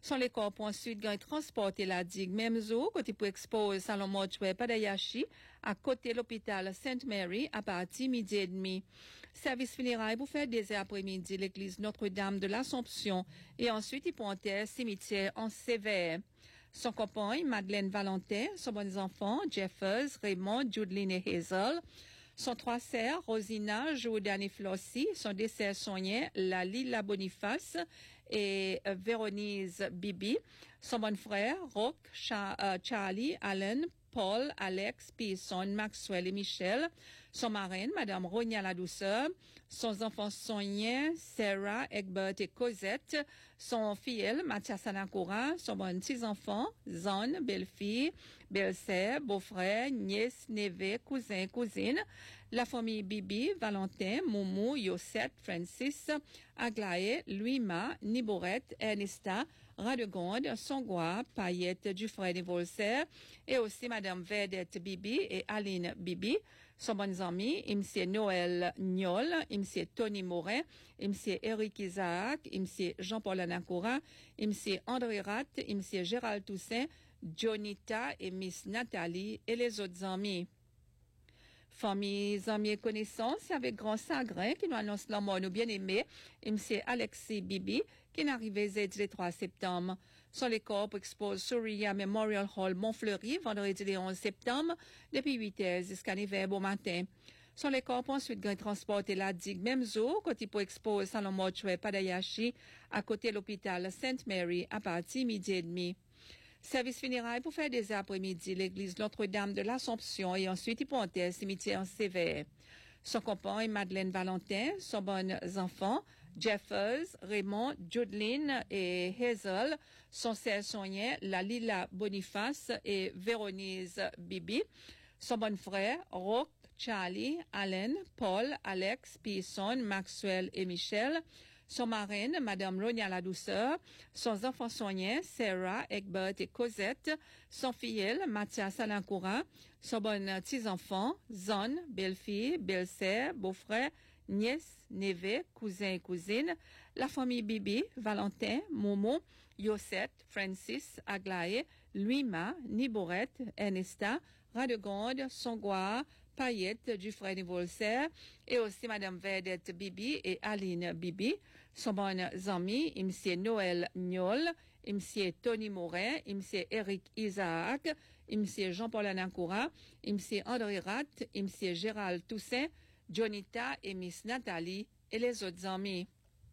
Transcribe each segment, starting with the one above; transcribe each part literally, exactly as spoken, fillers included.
Son les corps pour ensuite gagner transporter la digue même jour côté pour expose salon mortuaire Padayashi à côté l'hôpital Sainte Mary à partir midi et demi. Service funéraire pour faire des après-midi l'église Notre-Dame de l'Assomption et ensuite il pointait cimetière en Sévère. Son compagne Madeleine Valentin, son bons enfants Jeffers, Raymond, Judeline et Hazel. Son trois sœurs, Rosina, Jordan et Flossie, son décès soigné, la Lila Boniface et euh, Véronise Bibi. Son bon frère, Rock, Cha- euh, Charlie, Allen, Paul, Alex, Pearson, Maxwell et Michel. Son marraine, Madame Ronia la Douceur. Son enfant soigné, Sarah, Egbert et Cosette. Son filleul, Mathias Anakura. Son bon petits-enfants, Zon, belle-fille, belle-sœur, beau-frère, nièce, neveu, cousin, cousine. La famille Bibi, Valentin, Moumou, Yosette, Francis, Aglaé, Louima, Niborette, Ernesta, Radegonde, Songwa, Payette, Dufresne et Volser, et aussi Madame Vedette Bibi et Aline Bibi. Son bons amis, Monsieur Noël Niol, Monsieur Tony Morin, Monsieur Eric Isaac, Monsieur Jean-Paul Anakura, Monsieur André Rat, Monsieur Gérald Toussaint, Jonita et Miss Nathalie et les autres amis. Famille, amis et connaissances, avec grand chagrin qui nous annonce la mort nous bien-aimés, et M. Alexis Bibi, qui est arrivé le trois septembre. Son les corps expose Souria Memorial Hall Montfleury, vendredi le onze septembre, depuis huit heures jusqu'à neuf heures au matin. Son les corps ensuite gagne transporter la digue même jour, côté pour expose salon mortuaire Padayashi, à côté de l'hôpital Sainte Mary, à partir midi et demi. Service funéraire pour faire des après-midi, l'église Notre-Dame de l'Assomption et ensuite il pointait cimetière en Sévère. Son compagne Madeleine Valentin, son bons enfants, Jeffers, Raymond, Judeline et Hazel, son sœur soignée, la Lila Boniface et Véronise Bibi, son bon frère, Rock, Charlie, Allen, Paul, Alex, Pearson, Maxwell et Michel, son marraine, Madame Ronia la Douceur, son enfant soignant, Sarah, Egbert et Cosette, son filleul, Mathias Alancoura, son bon petits-enfants, Zon, belle-fille, belle-sœur, beau-frère, nièce, neveu, cousin et cousine, la famille Bibi, Valentin, Momo, Yosette, Francis, Aglaé, Louima, Niborette, Ernesta, Radegonde, Songwa, Payette, Dufresne et Volser, et aussi Madame Vedette Bibi et Aline Bibi, son bon ami, M. Noël Niol, M. Tony Morin, M. Eric Isaac, M. Jean-Paul Anakura, M. André Rat, M. Gérald Toussaint, Jonita et Miss Nathalie et les autres amis.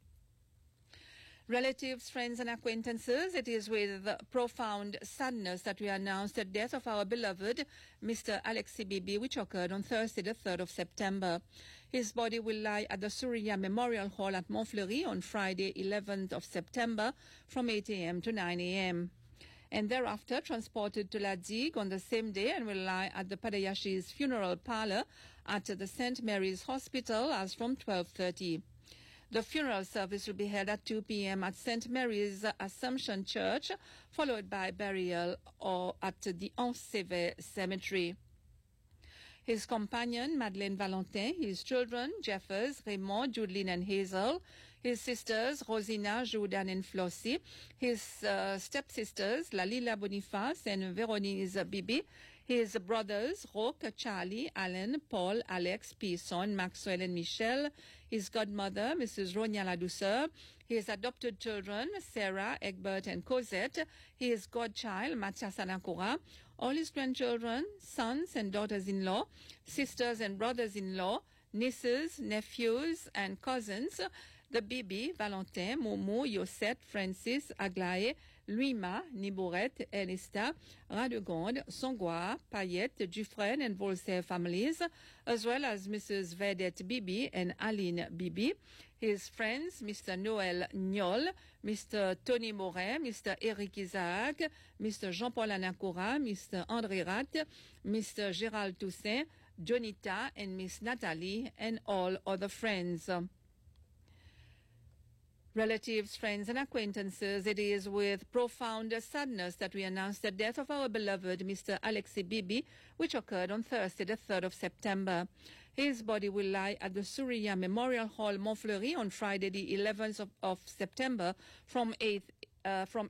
Relatives, friends, and acquaintances, it is with profound sadness that we announce the death of our beloved Mister Alexis Bibi, which occurred on Thursday, the third of September. His body will lie at the Souria Memorial Hall at Montfleury on Friday, eleventh of September, from eight a.m. to nine a.m. and thereafter transported to La Digue on the same day and will lie at the Padayashi's funeral parlor at the Saint Mary's Hospital as from twelve thirty. The funeral service will be held at two p.m. at Saint Mary's Assumption Church, followed by burial or at the Anse-Sévère Cemetery. His companion, Madeleine Valentin, his children, Jeffers, Raymond, Judeline and Hazel, his sisters, Rosina, Jordan and Flossie, his uh, stepsisters, La Lila Boniface and Véronise Bibi, his brothers, Roque, Charlie, Allen, Paul, Alex, Pearson, Maxwell and Michel, his godmother, Missus Ronia la Douceur, his adopted children, Sarah, Egbert and Cosette, his godchild, Mathias Anakura, all his grandchildren, sons and daughters-in-law, sisters and brothers-in-law, nieces, nephews and cousins, the Bibi, Valentin, Momo, Yosette, Francis, Aglaé, Louima, Niborette, Ernesta, Radegonde, Songwa, Payette, Dufresne and Volser families, as well as Missus Vedette Bibi and Aline Bibi, his friends, Mister Noël Niol, Mister Tony Morin, Mister Eric Isaac, Mister Jean-Paul Anakura, Mister André Rat, Mister Gérald Toussaint, Jonita and Miss Nathalie, and all other friends. Relatives, friends, and acquaintances, it is with profound sadness that we announce the death of our beloved Mister Alexis Bibi, which occurred on Thursday, the third of September. His body will lie at the Souria Memorial Hall, Montfleury, on Friday, the eleventh of, of September, from eight uh, from